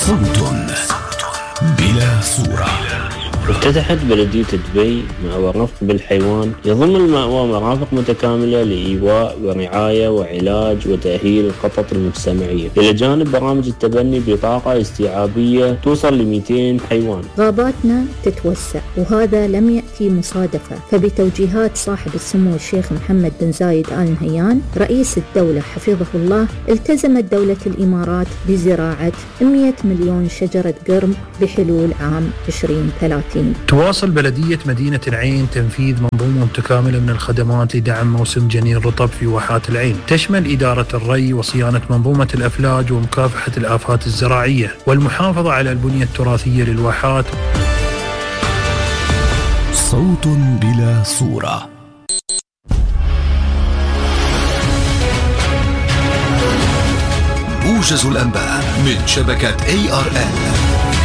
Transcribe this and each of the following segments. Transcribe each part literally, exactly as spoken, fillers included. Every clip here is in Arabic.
صوت بلا صورة. افتتحت بلدية دبي مأوى رفق بالحيوان يضم المأوى مرافق متكاملة لإيواء ورعاية وعلاج وتأهيل القطط المجتمعية، إلى جانب برامج التبني بطاقة استيعابية توصل ل مئتين حيوان. غاباتنا تتوسع وهذا لم يأتي مصادفة، فبتوجيهات صاحب السمو الشيخ محمد بن زايد آل نهيان رئيس الدولة حفظه الله، التزمت دولة الإمارات بزراعة مئة مليون شجرة قرم بحلول عام عشرين ثلاثين. تواصل بلدية مدينة العين تنفيذ منظومة متكاملة من الخدمات لدعم موسم جنين الرطب في واحات العين، تشمل إدارة الري وصيانة منظومة الأفلاج ومكافحة الآفات الزراعية والمحافظة على البنية التراثية للواحات. صوت بلا صورة. موجز الأنباء من شبكة إيه آر إل.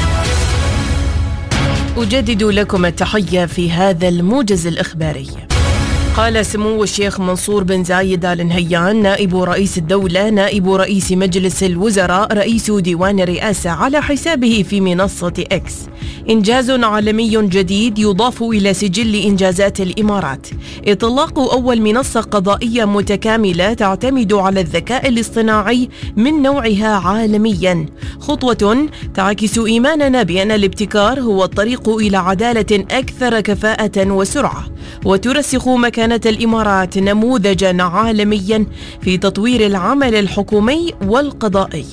أجدد لكم التحية في هذا الموجز الإخباري. قال سمو الشيخ منصور بن زايد آل نهيان نائب رئيس الدولة نائب رئيس مجلس الوزراء رئيس ديوان الرئاسة على حسابه في منصة إكس: إنجاز عالمي جديد يضاف إلى سجل إنجازات الإمارات، إطلاق أول منصة قضائية متكاملة تعتمد على الذكاء الاصطناعي من نوعها عالميا، خطوة تعكس إيماننا بأن الابتكار هو الطريق إلى عدالة أكثر كفاءة وسرعة، وترسخ مكانة الإمارات نموذجا عالميا في تطوير العمل الحكومي والقضائي.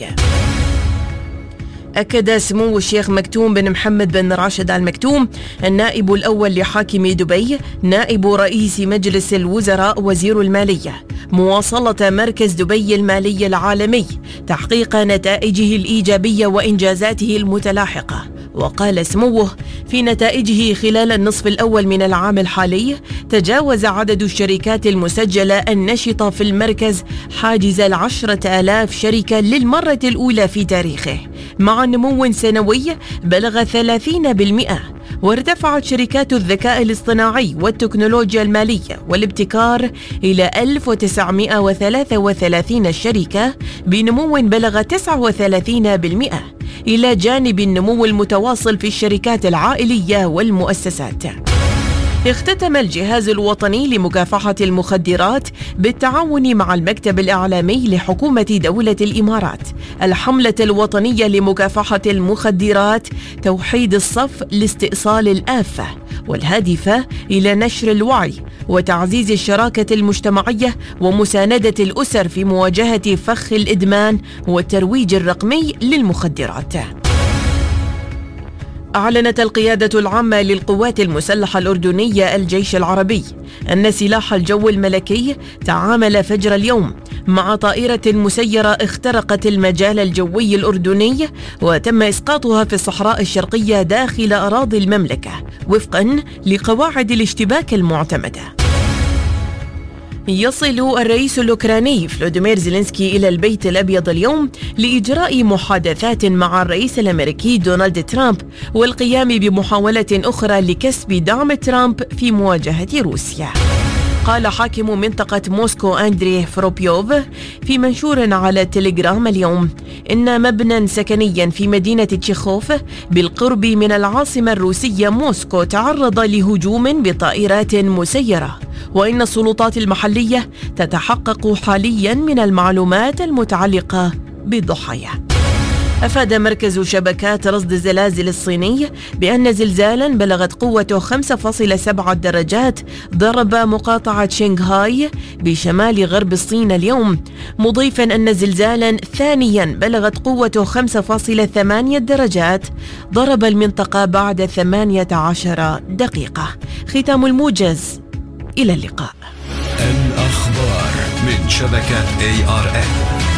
أكد سمو الشيخ مكتوم بن محمد بن راشد آل مكتوم النائب الأول لحاكم دبي نائب رئيس مجلس الوزراء وزير المالية مواصلة مركز دبي المالي العالمي تحقيق نتائجه الإيجابية وإنجازاته المتلاحقة. وقال سموه: في نتائجه خلال النصف الأول من العام الحالي تجاوز عدد الشركات المسجلة النشطة في المركز حاجز العشرة آلاف شركة للمرة الأولى في تاريخه، مع نمو سنوي بلغ ثلاثين بالمئة. وارتفعت شركات الذكاء الاصطناعي والتكنولوجيا المالية والابتكار إلى ألف وتسعمئة وثلاثة وثلاثين شركة بنمو بلغ تسعة وثلاثين بالمئة، إلى جانب النمو المتواصل في الشركات العائلية والمؤسسات. اختتم الجهاز الوطني لمكافحة المخدرات بالتعاون مع المكتب الإعلامي لحكومة دولة الإمارات الحملة الوطنية لمكافحة المخدرات توحيد الصف لاستئصال الآفة، والهادفة إلى نشر الوعي وتعزيز الشراكة المجتمعية ومساندة الأسر في مواجهة فخ الإدمان والترويج الرقمي للمخدرات. أعلنت القيادة العامة للقوات المسلحة الأردنية الجيش العربي أن سلاح الجو الملكي تعامل فجر اليوم مع طائرة مسيرة اخترقت المجال الجوي الأردني وتم إسقاطها في الصحراء الشرقية داخل أراضي المملكة وفقا لقواعد الاشتباك المعتمدة. يصل الرئيس الأوكراني فلوديمير زيلينسكي إلى البيت الأبيض اليوم لإجراء محادثات مع الرئيس الأمريكي دونالد ترامب والقيام بمحاولة أخرى لكسب دعم ترامب في مواجهة روسيا. قال حاكم منطقة موسكو أندري فروبيوف في منشور على تليجرام اليوم إن مبنى سكنيا في مدينة تشيخوف بالقرب من العاصمة الروسية موسكو تعرض لهجوم بطائرات مسيرة، وإن السلطات المحلية تتحقق حاليا من المعلومات المتعلقة بالضحايا. أفاد مركز شبكات رصد الزلازل الصيني بأن زلزالا بلغت قوته خمسة فاصلة سبعة درجات ضرب مقاطعة شنغهاي بشمال غرب الصين اليوم، مضيفا أن زلزالا ثانيا بلغت قوته خمسة فاصلة ثمانية درجات ضرب المنطقة بعد ثمانية عشر دقيقة. ختام الموجز، إلى اللقاء. الأخبار من شبكة إيه آر إل.